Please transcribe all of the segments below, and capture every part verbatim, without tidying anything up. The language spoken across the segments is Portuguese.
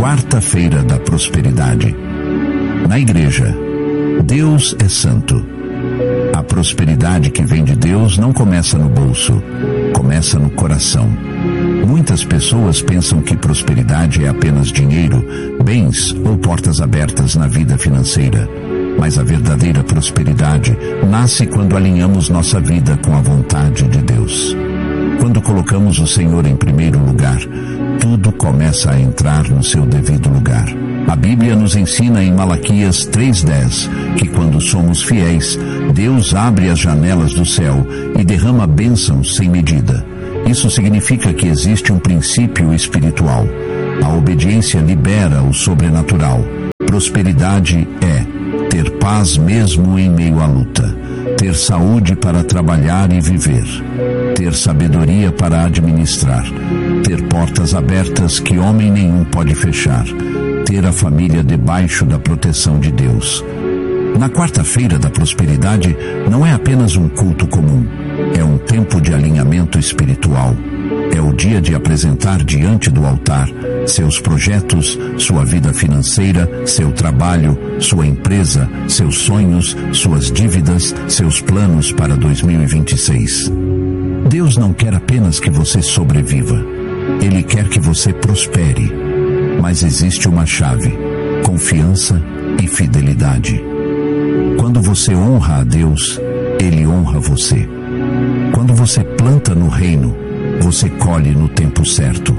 Quarta-feira da Prosperidade. Na igreja, Deus é santo. A prosperidade que vem de Deus não começa no bolso, começa no coração. Muitas pessoas pensam que prosperidade é apenas dinheiro, bens ou portas abertas na vida financeira. Mas a verdadeira prosperidade nasce quando alinhamos nossa vida com a vontade de Deus. Quando colocamos o Senhor em primeiro lugar, tudo começa a entrar no seu devido lugar. A Bíblia nos ensina em Malaquias três dez que quando somos fiéis, Deus abre as janelas do céu e derrama bênçãos sem medida. Isso significa que existe um princípio espiritual. A obediência libera o sobrenatural. Prosperidade é ter paz mesmo em meio à luta, ter saúde para trabalhar e viver, ter sabedoria para administrar, ter portas abertas que homem nenhum pode fechar, ter a família debaixo da proteção de Deus. Na quarta-feira da prosperidade não é apenas um culto comum, é um tempo de alinhamento espiritual. É o dia de apresentar diante do altar seus projetos, sua vida financeira, seu trabalho, sua empresa, seus sonhos, suas dívidas, seus planos para dois mil e vinte e seis. Deus não quer apenas que você sobreviva. Ele quer que você prospere. Mas existe uma chave: confiança e fidelidade. Quando você honra a Deus, Ele honra você. Quando você planta no reino, você colhe no tempo certo.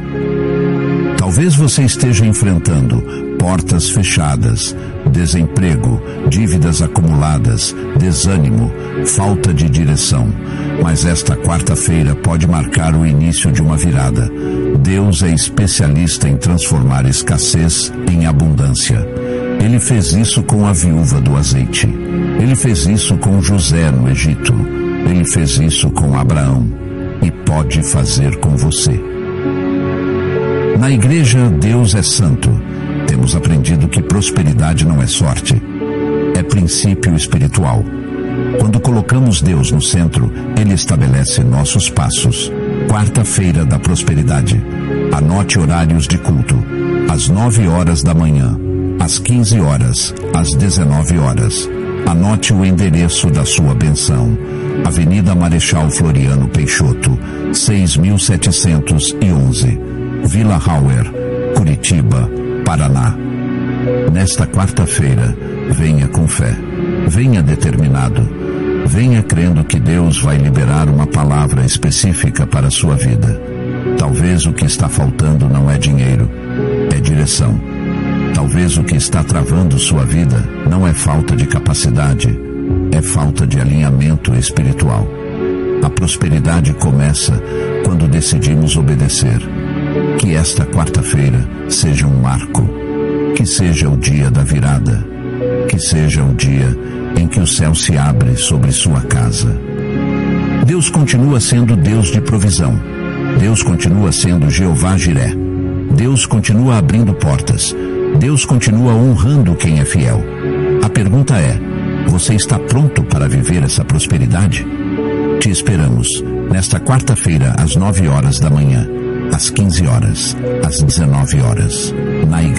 Talvez você esteja enfrentando portas fechadas, desemprego, dívidas acumuladas, desânimo, falta de direção. Mas esta quarta-feira pode marcar o início de uma virada. Deus é especialista em transformar escassez em abundância. Ele fez isso com a viúva do azeite. Ele fez isso com José no Egito. Ele fez isso com Abraão. E pode fazer com você. Na igreja, Deus é santo. Temos aprendido que prosperidade não é sorte, é princípio espiritual. Quando colocamos Deus no centro, Ele estabelece nossos passos. Quarta-feira da prosperidade. Anote horários de culto: às nove horas da manhã, às quinze horas, às dezenove horas. Anote o endereço da sua benção: Avenida Marechal Floriano Peixoto, seis mil setecentos e onze, Vila Hauer, Curitiba, Paraná. Nesta quarta-feira, venha com fé, venha determinado, venha crendo que Deus vai liberar uma palavra específica para a sua vida. Talvez o que está faltando não é dinheiro, é direção. Talvez o que está travando sua vida não é falta de capacidade, é falta de alinhamento espiritual. A prosperidade começa quando decidimos obedecer. Que esta quarta-feira seja um marco, que seja o dia da virada, que seja o dia em que o céu se abre sobre sua casa. Deus continua sendo Deus de provisão. Deus continua sendo Jeová Jiré. Deus continua abrindo portas. Deus continua honrando quem é fiel. A pergunta é: você está pronto para viver essa prosperidade? Te esperamos nesta quarta-feira às nove horas da manhã, às quinze horas, às dezenove horas, na igreja.